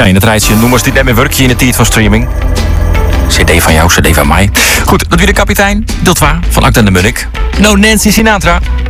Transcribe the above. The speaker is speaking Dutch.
in het rijtje noemers dit net meer werkje in de tijd van streaming. CD van jou, CD van mij. Goed, dat weer de kapitein, deel 2 van Akte en de Munnik. No Nancy Sinatra.